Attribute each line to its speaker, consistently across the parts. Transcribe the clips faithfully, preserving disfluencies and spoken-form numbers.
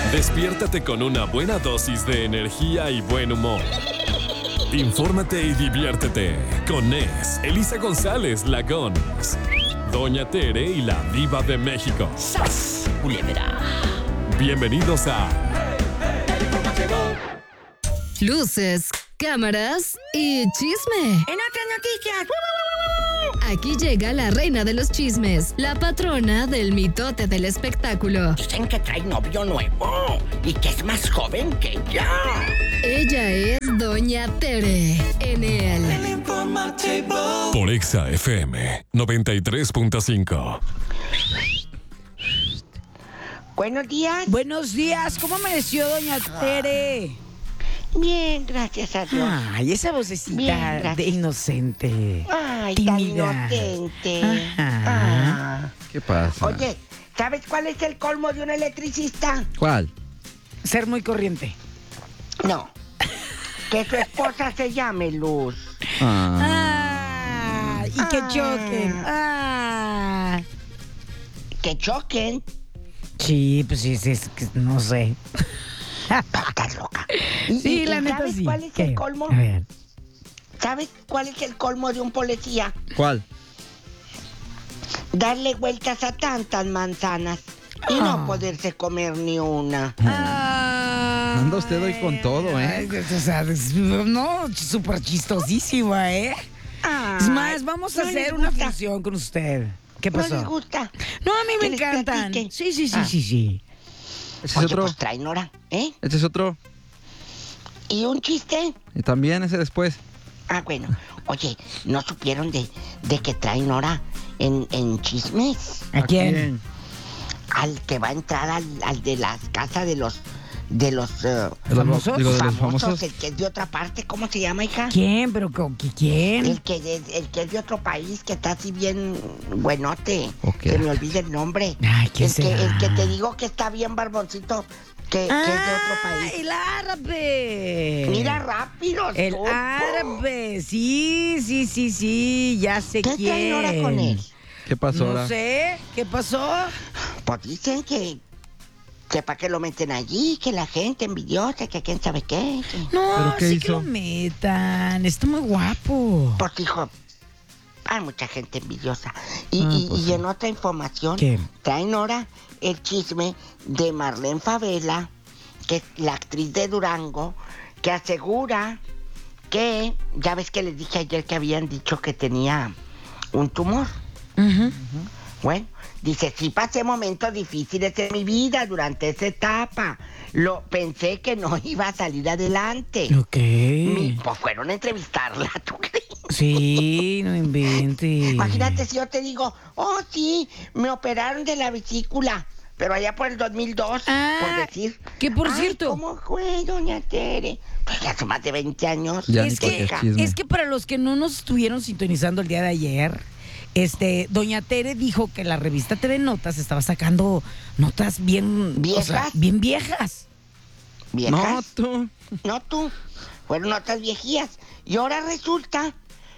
Speaker 1: Despiértate con una buena dosis de energía y buen humor. Infórmate y diviértete con Nes, Elisa González, la Gons, Doña Tere y la Diva de México.
Speaker 2: ¡Sas, culebra!
Speaker 1: Bienvenidos a
Speaker 3: Luces, cámaras y chisme.
Speaker 2: En otras noticias.
Speaker 3: Aquí llega la reina de los chismes, la patrona del mitote del espectáculo.
Speaker 2: Dicen que trae novio nuevo y que es más joven que ella.
Speaker 3: Ella es Doña Tere en el
Speaker 1: por Exa F M noventa y tres punto cinco.
Speaker 2: Buenos días.
Speaker 4: Buenos días, ¿cómo amaneció doña Tere?
Speaker 2: Bien, gracias a Dios.
Speaker 4: Ay, esa vocecita
Speaker 2: Bien, gracias.
Speaker 4: de inocente.
Speaker 2: Ay,
Speaker 4: tímida.
Speaker 2: tan inocente.
Speaker 4: Ajá.
Speaker 2: Ah.
Speaker 5: ¿Qué pasa?
Speaker 2: Oye, ¿sabes cuál es el colmo de un electricista?
Speaker 5: ¿Cuál?
Speaker 4: Ser muy corriente.
Speaker 2: No. Que su esposa se llame Luz.
Speaker 5: Ah.
Speaker 4: Ah, y que
Speaker 2: Ah.
Speaker 4: choquen. Ah.
Speaker 2: Que choquen.
Speaker 4: Sí, pues sí, sí, es que no sé.
Speaker 2: Estás loca. ¿Y-
Speaker 4: Sí,
Speaker 2: y-
Speaker 4: la
Speaker 2: y
Speaker 4: neta
Speaker 2: ¿Sabes
Speaker 4: sí.
Speaker 2: cuál es
Speaker 4: ¿Qué?
Speaker 2: el colmo?
Speaker 4: A ver.
Speaker 2: ¿Sabes cuál es el colmo de un policía?
Speaker 5: ¿Cuál?
Speaker 2: Darle vueltas a tantas manzanas y no
Speaker 4: Ah.
Speaker 2: poderse comer ni una.
Speaker 4: Ah.
Speaker 5: Anda usted hoy con todo, ¿eh?
Speaker 4: Ay, o sea, es- no, súper chistosísima, ¿eh?
Speaker 2: Ay,
Speaker 4: Es más, vamos a
Speaker 2: no
Speaker 4: hacer
Speaker 2: les
Speaker 4: una
Speaker 2: gusta.
Speaker 4: función con usted. ¿Qué
Speaker 2: ¿No
Speaker 4: pasó?
Speaker 2: les gusta?
Speaker 4: No, a mí
Speaker 2: que
Speaker 4: me
Speaker 2: les
Speaker 4: encantan.
Speaker 2: platiquen?
Speaker 4: Sí, sí, sí,
Speaker 2: Ah.
Speaker 4: sí, sí.
Speaker 5: Ese es
Speaker 2: Oye,
Speaker 5: otro.
Speaker 2: pues traen hora, ¿eh?
Speaker 5: Este es otro.
Speaker 2: ¿Y un chiste?
Speaker 5: Y también ese después.
Speaker 2: Ah, bueno. Oye, ¿no supieron de, de que traen hora en, en chismes?
Speaker 4: ¿A quién?
Speaker 2: Al que va a entrar al, al de las casas de los... De los... eh,
Speaker 5: ¿De los
Speaker 4: ¿Famosos?
Speaker 5: Digo, de los
Speaker 2: famosos,
Speaker 5: famosos.
Speaker 2: el que es de otra parte. ¿Cómo se llama, hija?
Speaker 4: ¿Quién? ¿Pero con- qui- quién?
Speaker 2: El que, es, el que es de otro país, que está así bien buenote.
Speaker 5: Ok.
Speaker 2: Se me olvida el nombre.
Speaker 4: Ay, ¿quién
Speaker 2: el, que,
Speaker 4: será?
Speaker 2: el que te digo que está bien barboncito, que, que es de otro
Speaker 4: ¡Ah,
Speaker 2: país.
Speaker 4: el árabe!
Speaker 2: Mira rápido,
Speaker 4: El
Speaker 2: topo.
Speaker 4: árabe, sí, sí, sí, sí, ya sé
Speaker 2: ¿Qué
Speaker 4: quién.
Speaker 2: traen ahora con él?
Speaker 5: ¿Qué pasó
Speaker 4: No
Speaker 5: ahora?
Speaker 4: sé, ¿qué pasó?
Speaker 2: Pues dicen que, que para que lo meten allí, que la gente envidiosa, que quién sabe qué. que-
Speaker 4: No,
Speaker 5: ¿Pero qué
Speaker 4: sí
Speaker 5: hizo?
Speaker 4: que lo metan, está muy guapo.
Speaker 2: Pues hijo, hay mucha gente envidiosa. Y,
Speaker 5: Ah,
Speaker 2: y-
Speaker 5: pues
Speaker 2: y
Speaker 5: sí.
Speaker 2: en otra información,
Speaker 4: ¿Qué?
Speaker 2: traen ahora el chisme de Marlene Favela, que es la actriz de Durango, que asegura que, ya ves que les dije ayer que habían dicho que tenía un tumor.
Speaker 4: Ujú.
Speaker 2: Bueno, dice, sí pasé momentos difíciles en mi vida durante esa etapa. Lo pensé que no iba a salir adelante.
Speaker 4: Ok.
Speaker 2: Mi- pues fueron a entrevistarla, ¿tú crees?
Speaker 4: Sí, no inventes.
Speaker 2: Imagínate si yo te digo, oh sí, me operaron de la vesícula, pero allá por el dos mil dos,
Speaker 4: Ah,
Speaker 2: por decir.
Speaker 4: que por
Speaker 2: Ay,
Speaker 4: cierto-
Speaker 2: ¿cómo fue, doña Tere? Pues ya hace más de veinte años.
Speaker 5: Ya
Speaker 4: es
Speaker 5: ni porque
Speaker 4: que,
Speaker 5: es chisme.
Speaker 4: es que para los que no nos estuvieron sintonizando el día de ayer, este, doña Tere dijo que la revista T V Notas estaba sacando notas bien o sea,
Speaker 2: ¿Viejas?
Speaker 4: bien viejas.
Speaker 5: No,
Speaker 2: ¿Viejas?
Speaker 5: tú.
Speaker 2: No tú, fueron otras viejías. Y ahora resulta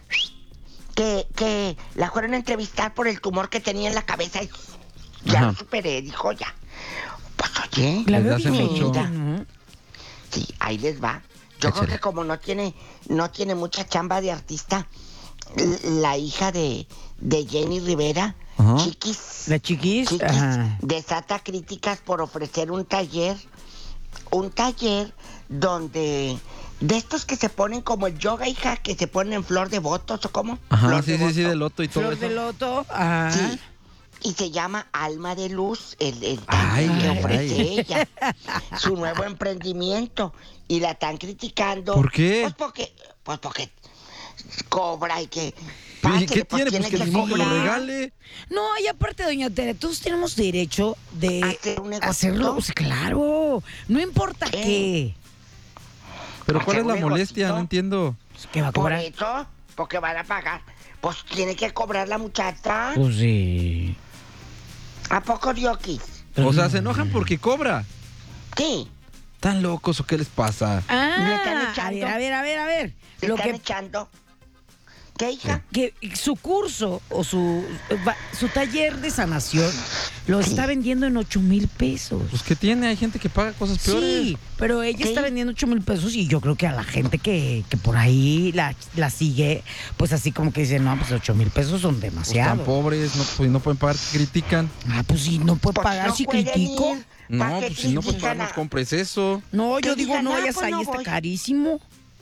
Speaker 2: que, que la fueron a entrevistar por el tumor que tenía en la cabeza y ya
Speaker 5: Ajá.
Speaker 2: lo superé, dijo ya. Pues oye,
Speaker 4: La
Speaker 5: Desde
Speaker 4: veo
Speaker 5: hace
Speaker 4: diferente,
Speaker 5: mucho.
Speaker 4: ¿no?
Speaker 2: sí, ahí les va. Yo creo
Speaker 5: Échale.
Speaker 2: que como no tiene, no tiene mucha chamba de artista, l- la hija de, de Jenny Rivera,
Speaker 5: Ajá.
Speaker 2: Chiquis,
Speaker 4: La chiquis,
Speaker 2: Chiquis,
Speaker 4: ajá.
Speaker 2: desata críticas por ofrecer un taller, un taller donde de estos que se ponen como el yoga, hija, que se ponen en flor de votos o cómo.
Speaker 5: Ajá,
Speaker 2: Flor
Speaker 5: sí,
Speaker 2: de
Speaker 5: sí, sí,
Speaker 2: voto.
Speaker 5: de loto y todo
Speaker 4: Flor
Speaker 5: eso.
Speaker 4: de loto, ajá.
Speaker 2: Sí. Y se llama Alma de Luz, el, el
Speaker 5: Ay,
Speaker 2: taller que
Speaker 5: ay,
Speaker 2: ofrece
Speaker 5: ay.
Speaker 2: ella, su nuevo emprendimiento. Y la están criticando.
Speaker 5: ¿Por qué?
Speaker 2: Pues porque, pues porque cobra y que...
Speaker 5: ¿Y
Speaker 2: pásele,
Speaker 5: qué tiene? Pues que el mundo lo
Speaker 2: cobrar.
Speaker 5: regale.
Speaker 4: No, y aparte, doña Tere, todos tenemos derecho de
Speaker 2: ¿Hacer un negocio?
Speaker 4: hacerlo. Pues, claro, no importa
Speaker 2: ¿Qué?
Speaker 4: qué.
Speaker 5: Pero
Speaker 2: Hacer
Speaker 5: ¿cuál es
Speaker 2: un
Speaker 5: la molestia?
Speaker 2: negocito.
Speaker 5: No entiendo.
Speaker 4: Pues, ¿qué va a
Speaker 2: Por
Speaker 4: cobrar?
Speaker 2: eso, porque van a pagar. Pues tiene que cobrar la muchacha.
Speaker 4: Pues sí.
Speaker 2: ¿A poco Diokis?
Speaker 5: O sea, se enojan porque cobra.
Speaker 2: Sí.
Speaker 5: ¿Están locos o qué les pasa?
Speaker 4: Ah,
Speaker 2: Le están
Speaker 4: a
Speaker 2: echando.
Speaker 4: ver, a ver, a ver, a ver.
Speaker 2: Se
Speaker 4: Lo
Speaker 2: están
Speaker 4: que
Speaker 2: echando. ¿Qué, hija?
Speaker 4: Que su curso o su, va- su taller de sanación lo
Speaker 2: Sí.
Speaker 4: está vendiendo en ocho mil pesos.
Speaker 5: Pues que tiene, hay gente que paga cosas peores.
Speaker 4: Sí, pero ella
Speaker 2: Sí.
Speaker 4: está vendiendo ocho mil pesos y yo creo que a la gente que, que por ahí la, la sigue, pues así como que dice, no, pues ocho mil pesos son
Speaker 5: Pues
Speaker 4: demasiado.
Speaker 5: están pobres, no, pues no pueden pagar, que critican.
Speaker 4: Ah, pues sí, no puede
Speaker 2: Pues
Speaker 4: pagar
Speaker 2: no
Speaker 4: si
Speaker 2: pueden
Speaker 4: critico.
Speaker 2: ir. ¿Pa'
Speaker 5: No,
Speaker 2: qué
Speaker 5: pues si no puedes
Speaker 2: critican
Speaker 5: pagar, no
Speaker 2: a-
Speaker 5: compres eso.
Speaker 4: No, yo
Speaker 2: Que
Speaker 4: digo,
Speaker 2: digan,
Speaker 4: no
Speaker 2: ah,
Speaker 4: vayas
Speaker 2: pues
Speaker 4: ahí,
Speaker 2: no
Speaker 4: está
Speaker 2: voy.
Speaker 4: carísimo.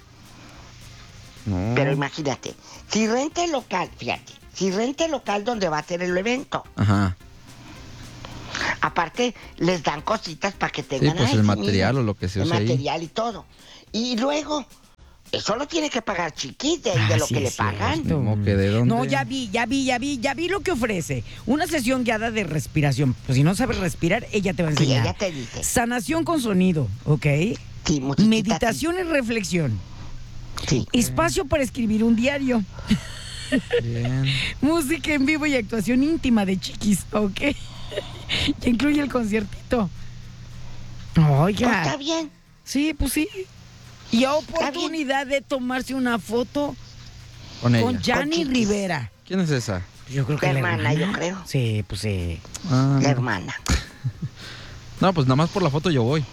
Speaker 5: No.
Speaker 2: Pero imagínate, si renta el local, fíjate, si renta el local donde va a ser el evento,
Speaker 5: Ajá.
Speaker 2: aparte les dan cositas para que tengan
Speaker 5: pues
Speaker 2: ay,
Speaker 5: el
Speaker 2: sí,
Speaker 5: material
Speaker 2: mira,
Speaker 5: o lo que se
Speaker 2: el
Speaker 5: use ahí.
Speaker 2: material y todo. Y luego, eso lo tiene que pagar Chiquis de, de
Speaker 4: Ah,
Speaker 2: lo
Speaker 4: sí,
Speaker 2: que le
Speaker 4: es
Speaker 2: pagan.
Speaker 4: cierto.
Speaker 5: ¿Cómo que de dónde?
Speaker 4: No, ya vi, ya vi, ya vi, ya vi lo que ofrece. Una sesión guiada de respiración. Pues si no sabes respirar, ella te va a
Speaker 2: Sí,
Speaker 4: enseñar.
Speaker 2: ella te dice.
Speaker 4: Sanación con sonido, ¿ok?
Speaker 2: Sí, musiquita,
Speaker 4: Meditación y reflexión.
Speaker 2: Sí.
Speaker 4: Espacio para escribir un diario.
Speaker 5: Bien.
Speaker 4: Música en vivo y actuación íntima de Chiquis, ¿ok? Ya incluye el conciertito.
Speaker 2: Pues
Speaker 4: Oiga.
Speaker 2: está bien.
Speaker 4: Sí, pues sí. Y oportunidad de tomarse una foto
Speaker 5: Con ella.
Speaker 4: con Gianni
Speaker 2: Chiquis.
Speaker 4: Rivera.
Speaker 5: ¿Quién es esa?
Speaker 4: Yo creo que
Speaker 2: La
Speaker 4: la
Speaker 2: hermana, yo creo.
Speaker 4: Sí, pues sí.
Speaker 5: Ah,
Speaker 2: La hermana.
Speaker 5: no, pues nada más por la foto yo voy.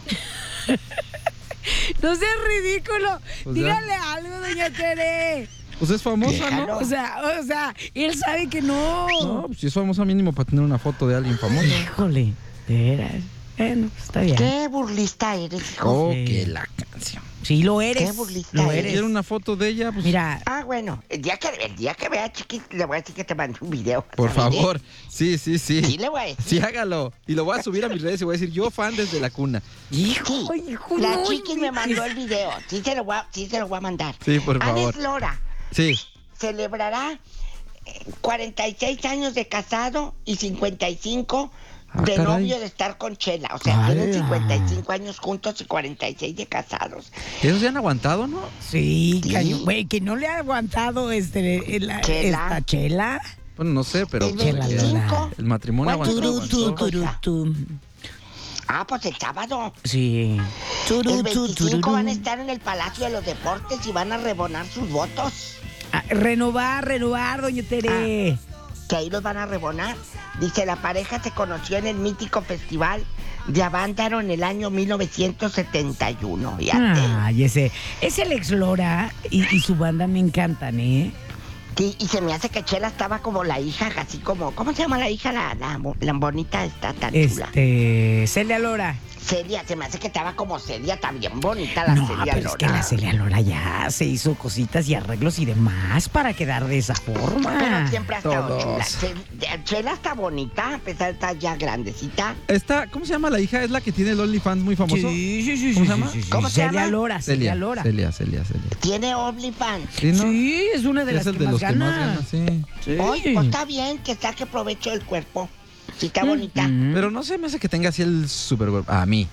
Speaker 4: No seas ridículo.
Speaker 5: Pues ya.
Speaker 4: Dígale algo, doña Tere.
Speaker 5: Pues es famosa,
Speaker 2: Déjalo.
Speaker 5: ¿no?
Speaker 4: O sea, o sea, él sabe que no.
Speaker 5: No, pues si es famosa mínimo para tener una foto de alguien famoso.
Speaker 4: Híjole, de veras. Bueno, pues está bien.
Speaker 2: Qué burlista eres, hijo.
Speaker 5: Oh,
Speaker 4: Sí.
Speaker 5: que la canción.
Speaker 4: Sí, lo eres.
Speaker 2: Qué burlista
Speaker 4: Lo
Speaker 2: eres.
Speaker 4: eres.
Speaker 5: ¿Quiere una foto de ella? Pues,
Speaker 4: Mira,
Speaker 2: Ah, bueno, el día que, el día que vea a Chiquis, le voy a decir que te mande un video.
Speaker 5: por
Speaker 2: ¿sabes?
Speaker 5: favor. Sí, sí, sí.
Speaker 2: Sí, le voy a decir.
Speaker 5: Sí, hágalo. Y lo voy a subir a mis redes y voy a decir, yo fan desde la cuna.
Speaker 4: hijo,
Speaker 2: Sí,
Speaker 4: hijo,
Speaker 2: la
Speaker 4: no,
Speaker 2: Chiquis me
Speaker 4: inventes.
Speaker 2: mandó el video. Sí se lo voy a, sí se lo voy a mandar.
Speaker 5: Sí, por favor.
Speaker 2: Alex Lora
Speaker 5: Sí.
Speaker 2: celebrará eh, cuarenta y seis años de casado y cincuenta y cinco
Speaker 5: Ah,
Speaker 2: de
Speaker 5: caray.
Speaker 2: novio de estar con Chela. O sea, tienen
Speaker 4: ¡Hala!
Speaker 2: cincuenta y cinco años juntos y cuarenta y seis de casados.
Speaker 5: Esos ya han aguantado, ¿no?
Speaker 4: Sí,
Speaker 2: Sí.
Speaker 4: caño. Güey, que no le ha aguantado este, la,
Speaker 2: Chela.
Speaker 4: esta chela.
Speaker 5: Bueno, no sé, pero
Speaker 2: El
Speaker 5: pues,
Speaker 4: Chela
Speaker 5: que
Speaker 2: veinticinco.
Speaker 5: el matrimonio
Speaker 2: ¿Cuántos
Speaker 5: aguantó.
Speaker 2: veinticinco?
Speaker 5: aguantó.
Speaker 4: Turu, tu.
Speaker 2: Ah, pues el sábado.
Speaker 4: Sí. Turu,
Speaker 2: El
Speaker 4: tu,
Speaker 2: veinticinco
Speaker 4: tururú.
Speaker 2: van a estar en el Palacio de los Deportes y van a rebonar sus votos.
Speaker 4: Ah, renovar, renovar, doña Tere.
Speaker 2: Que ahí los van a rebonar. Dice, la pareja se conoció en el mítico festival de Avándaro en el año mil novecientos setenta y uno. Fíjate.
Speaker 4: Ay, ese, ese Alex Lora y, y su banda me encantan, ¿eh?
Speaker 2: Sí, y se me hace que Chela estaba como la hija, así como, ¿cómo se llama la hija? La, la, la bonita está tan chula.
Speaker 4: Este, Celia Lora.
Speaker 2: Celia, se me hace que estaba como Celia, también bonita la
Speaker 4: No,
Speaker 2: Celia
Speaker 4: pero es que
Speaker 2: Lora.
Speaker 4: la Celia Lora ya se hizo cositas y arreglos y demás para quedar de esa forma.
Speaker 2: Pero siempre ha estado
Speaker 5: Todos.
Speaker 2: chula. Ce- Chela está bonita, a pesar de estar ya grandecita.
Speaker 5: Esta, ¿cómo se llama la hija? Es la que tiene el OnlyFans muy famoso.
Speaker 4: Sí, sí, sí.
Speaker 5: ¿Cómo
Speaker 4: sí,
Speaker 5: se llama?
Speaker 4: sí, sí, sí.
Speaker 2: ¿Cómo se
Speaker 4: Celia
Speaker 2: llama?
Speaker 4: Lora, Celia,
Speaker 5: Celia
Speaker 4: Lora.
Speaker 5: Celia, Celia, Celia.
Speaker 2: Tiene OnlyFans.
Speaker 5: Sí, ¿no?
Speaker 4: Sí, es una de
Speaker 5: es
Speaker 4: las
Speaker 5: el
Speaker 4: que
Speaker 5: de
Speaker 4: más
Speaker 5: los
Speaker 4: gana.
Speaker 5: que más gana, sí.
Speaker 4: Sí.
Speaker 2: Oye, pues está bien que saque provecho del cuerpo. Sí, está bonita.
Speaker 4: Mm.
Speaker 5: Pero no se me hace que tenga así el super cuerpo. A mí.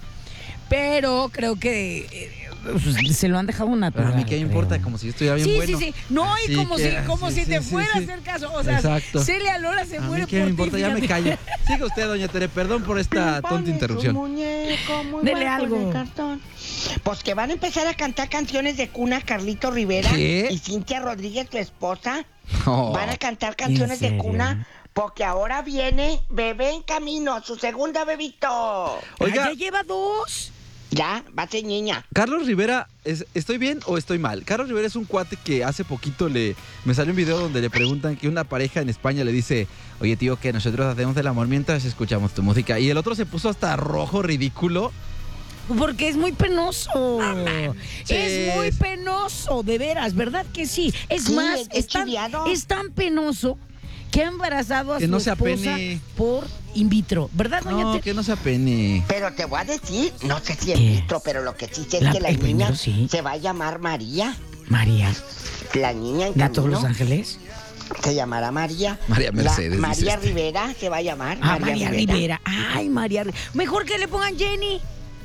Speaker 4: Pero creo que eh, pues, se lo han dejado natural.
Speaker 5: Pero a mí qué me
Speaker 4: creo.
Speaker 5: importa, como si yo estuviera bien
Speaker 4: Sí,
Speaker 5: bueno.
Speaker 4: sí, sí. No, y
Speaker 5: Así
Speaker 4: como
Speaker 5: que-
Speaker 4: si, como
Speaker 5: sí,
Speaker 4: si
Speaker 5: sí,
Speaker 4: te
Speaker 5: sí,
Speaker 4: fuera
Speaker 5: sí.
Speaker 4: a hacer caso. O sea,
Speaker 5: Exacto.
Speaker 4: Celia Lora se
Speaker 5: A
Speaker 4: muere
Speaker 5: mí qué
Speaker 4: por
Speaker 5: me
Speaker 4: ti,
Speaker 5: importa, ya me
Speaker 4: fíjate.
Speaker 5: callo. Siga usted, doña Tere, perdón por esta tonta
Speaker 2: Pones
Speaker 5: interrupción.
Speaker 2: un muñeco muy
Speaker 4: Dele
Speaker 2: bajo
Speaker 4: algo.
Speaker 2: en el cartón. Pues que van a empezar a cantar canciones de cuna Carlito Rivera
Speaker 5: ¿Qué?
Speaker 2: y Cintia Rodríguez, tu esposa.
Speaker 5: No.
Speaker 2: Van a cantar canciones de
Speaker 4: serio?
Speaker 2: cuna porque ahora viene Bebé en Camino, su segunda bebito.
Speaker 5: Oiga,
Speaker 4: Ah, ya lleva dos.
Speaker 2: Ya, va a ser niña.
Speaker 5: Carlos Rivera, es- ¿estoy bien o estoy mal? Carlos Rivera es un cuate que hace poquito le me salió un video donde le preguntan que una pareja en España le dice, oye tío, que nosotros hacemos el amor mientras escuchamos tu música. Y el otro se puso hasta rojo, ridículo.
Speaker 4: Porque es muy penoso.
Speaker 5: Sí.
Speaker 4: Es muy penoso, de veras, ¿verdad que sí? Es
Speaker 2: Sí,
Speaker 4: más,
Speaker 2: es-
Speaker 4: es,
Speaker 2: es
Speaker 4: tan,
Speaker 2: chiviado.
Speaker 4: es tan penoso que ha embarazado a
Speaker 5: Que
Speaker 4: su
Speaker 5: no se
Speaker 4: esposa
Speaker 5: apene.
Speaker 4: por in vitro, ¿verdad, doña
Speaker 5: No,
Speaker 4: Tere?
Speaker 5: que no se apene.
Speaker 2: Pero te voy a decir, no sé si es
Speaker 4: ¿Qué?
Speaker 2: visto, pero lo que sí sé es
Speaker 4: La-
Speaker 2: que la
Speaker 4: el
Speaker 2: niña
Speaker 4: primero sí.
Speaker 2: se va a llamar María.
Speaker 4: María,
Speaker 2: La niña en
Speaker 4: de a todos
Speaker 2: camino
Speaker 4: los ángeles.
Speaker 2: se llamará María.
Speaker 5: María
Speaker 2: La-
Speaker 5: Mercedes, dice
Speaker 2: María
Speaker 5: este.
Speaker 2: Rivera se va a llamar.
Speaker 4: Ah, María, Rivera. Ay, María Ri- Mejor que le pongan Jenny.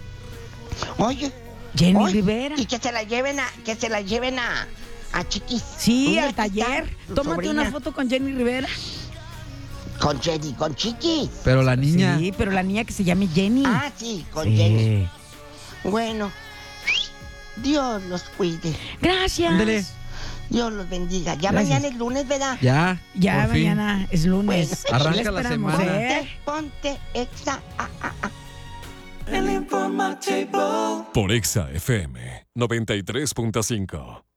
Speaker 2: Oye.
Speaker 4: Jenny
Speaker 2: oye,
Speaker 4: Rivera.
Speaker 2: Y que se la lleven a, que se la lleven a, a Chiquis.
Speaker 4: Sí,
Speaker 2: Mira,
Speaker 4: al
Speaker 2: aquí está
Speaker 4: taller.
Speaker 2: tu
Speaker 4: Tómate
Speaker 2: sobrina.
Speaker 4: una foto con Jenny Rivera.
Speaker 2: Con Jenny, con Chiquis.
Speaker 5: Pero la niña...
Speaker 4: Sí, pero la niña que se llame Jenny.
Speaker 2: Ah, sí, con
Speaker 4: Sí.
Speaker 2: Jenny. Bueno, Dios los cuide.
Speaker 4: Gracias.
Speaker 5: Ándele.
Speaker 2: Dios los bendiga. Ya
Speaker 4: Gracias.
Speaker 2: mañana es lunes, ¿verdad?
Speaker 5: Ya,
Speaker 4: Ya
Speaker 5: por fin.
Speaker 4: mañana es lunes.
Speaker 2: Bueno,
Speaker 5: arranca
Speaker 4: Aquí
Speaker 5: la
Speaker 4: esperamos,
Speaker 5: semana.
Speaker 4: ¿eh?
Speaker 2: Ponte, ponte, exa. Ah, ah, ah.
Speaker 1: Por Exa F M noventa y tres punto cinco.